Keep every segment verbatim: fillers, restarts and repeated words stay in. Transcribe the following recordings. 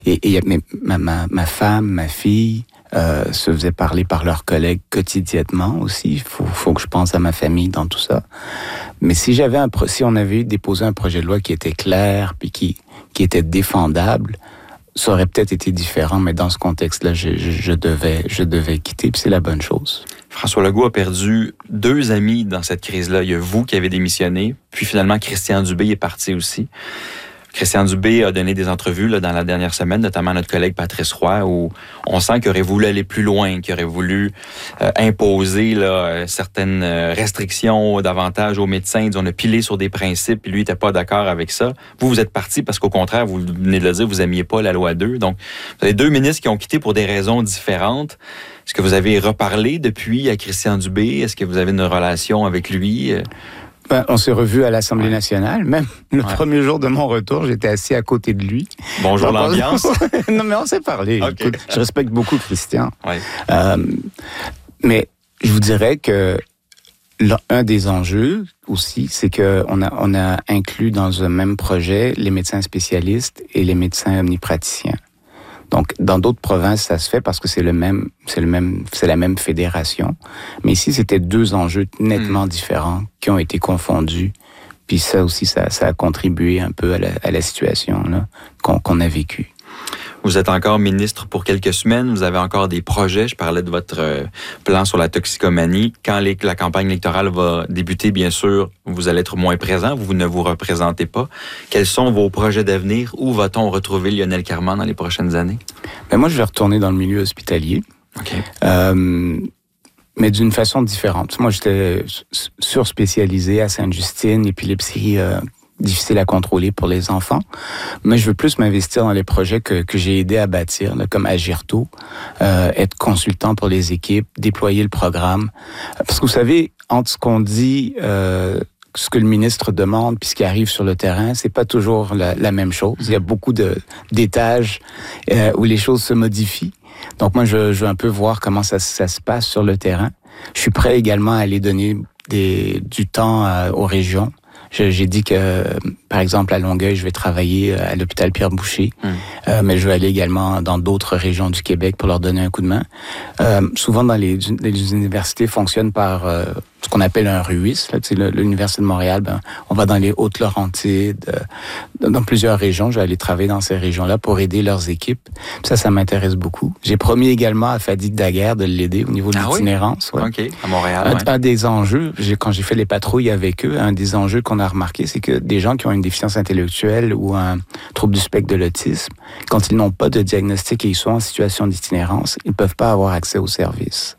Et, et mais ma, ma, ma femme, ma fille euh, se faisaient parler par leurs collègues quotidiennement aussi. Il faut, faut que je pense à ma famille dans tout ça. Mais si j'avais un pro- si on avait déposé un projet de loi qui était clair puis qui, qui était défendable, ça aurait peut-être été différent, mais dans ce contexte-là, je, je, je, devais, je devais quitter, puis c'est la bonne chose. François Legault a perdu deux amis dans cette crise-là. Il y a vous qui avez démissionné, puis finalement, Christian Dubé est parti aussi. Christian Dubé a donné des entrevues là, dans la dernière semaine, notamment notre collègue Patrice Roy, où on sent qu'il aurait voulu aller plus loin, qu'il aurait voulu euh, imposer là, certaines restrictions davantage aux médecins. On a pilé sur des principes, puis lui n'était pas d'accord avec ça. Vous, vous êtes parti parce qu'au contraire, vous venez de le dire, vous n'aimiez pas la loi deux. Donc, vous avez deux ministres qui ont quitté pour des raisons différentes. Est-ce que vous avez reparlé depuis à Christian Dubé? Est-ce que vous avez une relation avec lui? Ben, on s'est revus à l'Assemblée ouais. nationale. Même le ouais. premier jour de mon retour, j'étais assis à côté de lui. Bonjour Donc, l'ambiance. Non, mais on s'est parlé. Okay. Écoute, je respecte beaucoup Christian. Ouais. Euh, mais je vous dirais que l'un des enjeux aussi, c'est qu'on a, on a inclus dans un même projet les médecins spécialistes et les médecins omnipraticiens. Donc, dans d'autres provinces, ça se fait parce que c'est le même, c'est le même, c'est la même fédération. Mais ici, c'était deux enjeux nettement mmh. différents qui ont été confondus. Puis ça aussi, ça, ça a contribué un peu à la, à la situation là, qu'on, qu'on a vécue. Vous êtes encore ministre pour quelques semaines. Vous avez encore des projets. Je parlais de votre plan sur la toxicomanie. Quand les, la campagne électorale va débuter, bien sûr, vous allez être moins présent. Vous ne vous représentez pas. Quels sont vos projets d'avenir? Où va-t-on retrouver Lionel Carman dans les prochaines années? Ben moi, je vais retourner dans le milieu hospitalier. OK. Euh, mais d'une façon différente. Moi, j'étais surspécialisé à Sainte-Justine, épilepsie euh, difficile à contrôler pour les enfants. Mais je veux plus m'investir dans les projets que, que j'ai aidé à bâtir, là, comme Agir tôt, euh, être consultant pour les équipes, déployer le programme. Parce que vous savez, entre ce qu'on dit, euh, ce que le ministre demande, puis ce qui arrive sur le terrain, c'est pas toujours la, la même chose. Il y a beaucoup de, d'étages euh, où les choses se modifient. Donc moi, je, je veux un peu voir comment ça, ça se passe sur le terrain. Je suis prêt également à aller donner des, du temps à, aux régions. Je, j'ai dit que, par exemple, à Longueuil, je vais travailler à l'hôpital Pierre-Boucher, mmh. euh, mais je vais aller également dans d'autres régions du Québec pour leur donner un coup de main. Euh, souvent, dans les, les universités fonctionnent par euh, ce qu'on appelle un R U I S. Là, tu sais, l'Université de Montréal, ben, on va dans les Hautes-Laurentides, euh, dans plusieurs régions. Je vais aller travailler dans ces régions-là pour aider leurs équipes. Ça, ça m'intéresse beaucoup. J'ai promis également à Fadil Daguerre de l'aider au niveau de ah l'itinérance. Oui? Ouais. OK, à Montréal. Un, ouais. un des enjeux, j'ai, quand j'ai fait les patrouilles avec eux, un des enjeux qu'on a remarqué, c'est que des gens qui ont une déficience intellectuelle ou un trouble du spectre de l'autisme, quand ils n'ont pas de diagnostic et ils sont en situation d'itinérance, ils ne peuvent pas avoir accès aux services.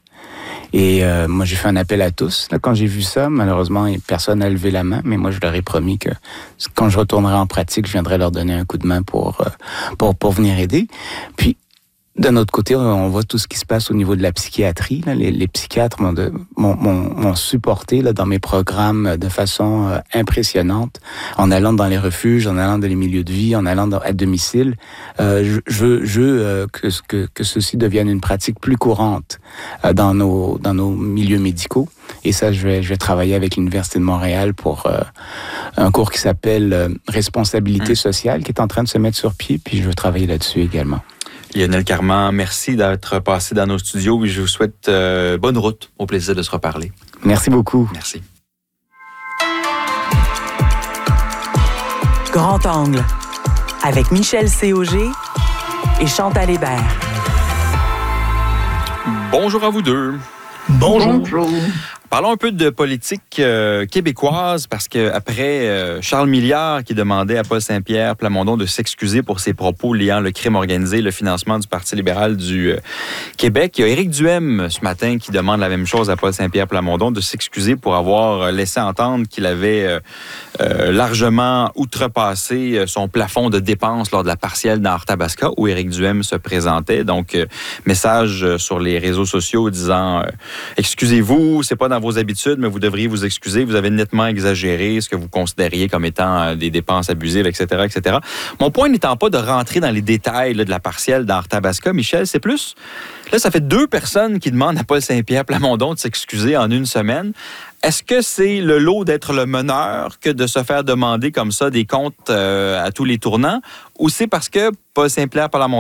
Et euh, moi, j'ai fait un appel à tous. Là, quand j'ai vu ça, malheureusement, personne n'a levé la main, mais moi, je leur ai promis que quand je retournerai en pratique, je viendrai leur donner un coup de main pour, pour, pour venir aider. Puis, d'un autre côté, on voit tout ce qui se passe au niveau de la psychiatrie. Là. Les, les psychiatres m'ont, de, m'ont, m'ont, m'ont supporté là, dans mes programmes de façon euh, impressionnante, en allant dans les refuges, en allant dans les milieux de vie, en allant dans, à domicile. Euh, je, je veux, je veux euh, que, que, que ceci devienne une pratique plus courante euh, dans, nos, dans nos milieux médicaux. Et ça, je vais, je vais travailler avec l'Université de Montréal pour euh, un cours qui s'appelle euh, Responsabilité sociale, qui est en train de se mettre sur pied, puis je veux travailler là-dessus également. Lionel Carman, merci d'être passé dans nos studios et je vous souhaite euh, bonne route. Au plaisir de se reparler. Merci beaucoup. Merci. Grand Angle avec Michel Cauger et Chantal Hébert. Bonjour à vous deux. Bonjour. Bonjour. Parlons un peu de politique euh, québécoise, parce qu'après euh, Charles Milliard qui demandait à Paul Saint-Pierre Plamondon de s'excuser pour ses propos liant le crime organisé et le financement du Parti libéral du euh, Québec, il y a Éric Duhaime ce matin qui demande la même chose à Paul Saint-Pierre Plamondon, de s'excuser pour avoir laissé entendre qu'il avait euh, euh, largement outrepassé son plafond de dépenses lors de la partielle dans Arthabasca où Éric Duhaime se présentait. Donc, euh, message sur les réseaux sociaux disant euh, « Excusez-vous, c'est pas dans vos habitudes, mais vous devriez vous excuser. Vous avez nettement exagéré ce que vous considériez comme étant des dépenses abusives, et cetera, et cetera. Mon point n'étant pas de rentrer dans les détails là, de la partielle d'Arthabasca, Michel, c'est plus... Là, ça fait deux personnes qui demandent à Paul Saint-Pierre Plamondon de s'excuser en une semaine. Est-ce que c'est le lot d'être le meneur que de se faire demander comme ça des comptes euh, à tous les tournants, ou c'est parce que Paul Saint-Pierre Plamondon